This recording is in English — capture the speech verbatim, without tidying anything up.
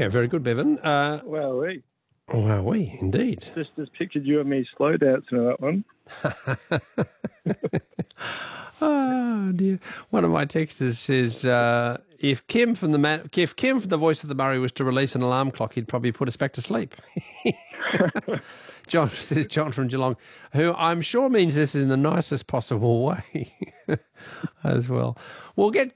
Yeah, very good, Bevan. Uh, Wow, we wow, we indeed. just just pictured you and me slow dancing on that one. Oh dear! One of my texters says uh, if Kim from the man, if Kim from the Voice of the Murray was to release an alarm clock, he'd probably put us back to sleep. John says John from Geelong, who I'm sure means this in the nicest possible way as well. We'll get